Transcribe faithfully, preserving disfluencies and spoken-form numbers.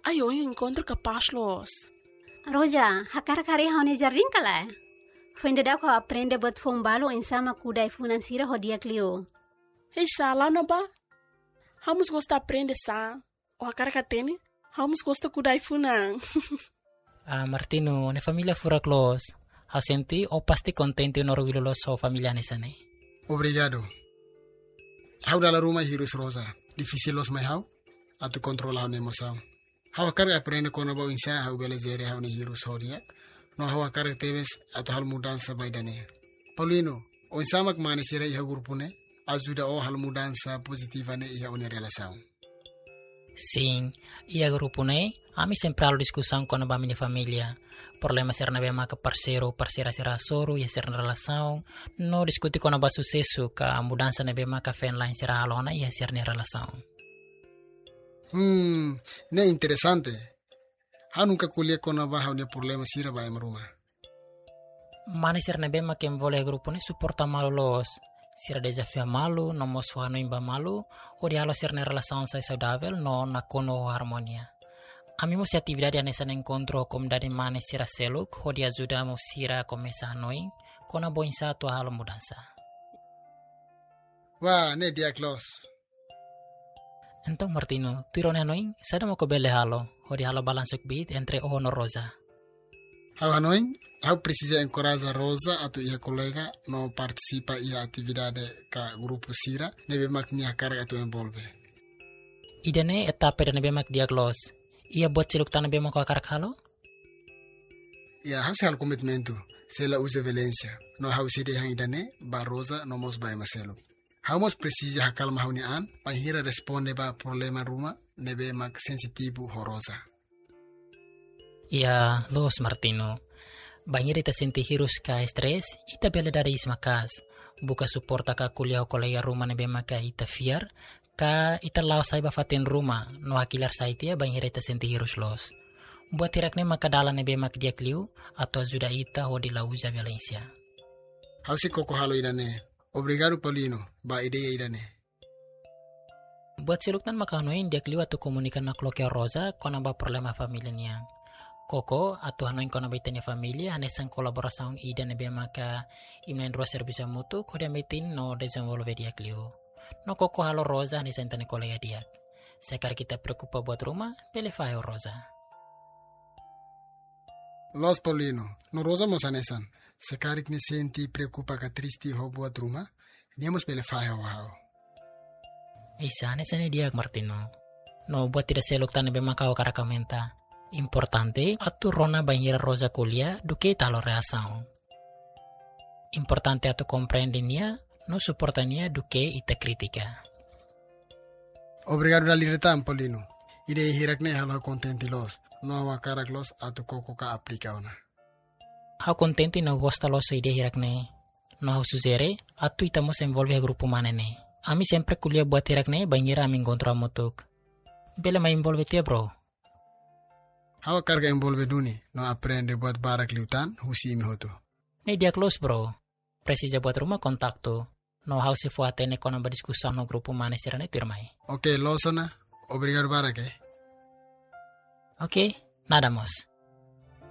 Ayo encontro capaz-los. Roja, hakar kari haune jardim kala. Fuende da ko aprende bot fombalo insama kudai financiera hodia clio. Hey, shalana ba? Vamos gostar aprender sa. O hakar katene, vamos gostar kudai funang. Ah, Martino, ne família fura close. Ha senti o pasti contente no orgulho so família nessa né. Obrigado. Hau dala rumah hirus Rosa. Difícil los mai hau. Atu controlar ne emoção. Hau carga aprende kono ba insa hau belezere hau ne hirus hodia. No hau carga tebes atu hal mudança baidane. Paulino, o insa mak mane sira iha grupo ne. Ajuda o hal mudança positiva ne iha une relação. Sim, ia grupo né. Ami sempre halo discussão com a minha família. Problema ser na bema que parceiro ou parceira será soro e ser na relação. No discutir com a sucesso que a mudança na bema que a line será alona e ser na relação. Hmm, ne interessante. Ha nunca colhe com a barra o problema sira vai em Roma. Mana ser na bema que envolve grupo ne suporta malo los. Sira desafio malo, no mosua no imba malo, ou de halo ser na relação sai saudável, no na kono harmonia. Ami mo si atividade nessa encontro como dari mana sira seluk, ho dia ajuda mo sira começa a noin, kona boin satu halo mudança. Wah, ne dia close. Então Martino, tu irone noin, sada mo ko bele halo, ho dia halo balansuk bit entre o no Rosa. Hau anoin, hau precisa encorajar Rosa atau ia colega no participa ia atividade ka grupo sira, nebe mak nia carga atau envolve. Idane etapa dan nebe mak dia close. Ia buat celuk tanah bema ko akar halo? Ya, hau sehal komitmentu. Sela usa Valencia. No hau sede hang idane, ba Rosa no mos ba maselu. Hau mos precisa hakal mahuni an, panghira responde ba problema ruma, nebe mak sensitivo ho Rosa. Ia, los Martino. Banhir ita senti hirus ka stres, ita bela dari ismakas. Buka suporta ka kuliah o kolega rumah nebe maka ita fiar, ka ita lao sai bafatin rumah no akilar sai tia banhir ita senti hirus los. Buat tirak ne maka dala nebe mak dia kliu atau ajuda ita ho di lauza Valencia. Hau si koko halo idane. Obrigado Paulino, ba ideia idane. Buat siluktan maka noin dia kliu atau komunikan nak loke Rosa kona ba problema familia niang. Koko atau hanoin kona baitanya familia anesan kolaborasang ida nebe maka imnen ro servisa mutu ko dia metin no desenvolve dia kliu. No koko halo Rosa ni sentane kolega dia. Sekar kita preocupa buat rumah, pele fayo Rosa. Los Paulino, no Rosa mos anesan. Sekarik ni senti preocupa ka tristi ho buat rumah, niamos pele fayo hao. Isa anesan dia Martino. No buat tidak selok tane be makao karakamenta. Importante atu rona banhira Rosa kuliah duke talo reação. Importante atu compreendinia no suportania duke ita kritika. Obrigado da liretan Paulino. Ide hirakne halo contenti los. No awa karak los atu koko ka aplika ona. Hau contenti no gosta los ide hirakne. No hau suzere atu itamos envolve grupo manene. Ami sempre kuliah buat hirakne banhira ami encontro mutuk. Bela mai envolve tia bro. Hawa carga envolve duni, no aprende buat barak liutan, husi imi hotu. Ne dia close bro. Precisa buat rumah kontakto. No hau se fue atene con amba discussão no grupo mane serane turmai. Ok, losona. Obrigado barak eh. Ok, nada más.